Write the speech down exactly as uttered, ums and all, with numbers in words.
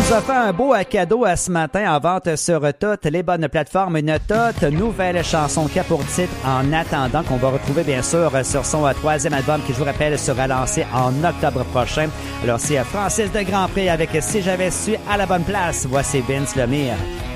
nous a fait un beau cadeau à ce matin en vente sur toutes les bonnes plateformes. Une toute nouvelle chanson qui a pour titre En attendant, qu'on va retrouver bien sûr sur son troisième album qui, je vous rappelle, sera lancé en octobre prochain. Alors c'est Francis de Grandpré avec Si j'avais su à la bonne place. Voici Vince Lemire.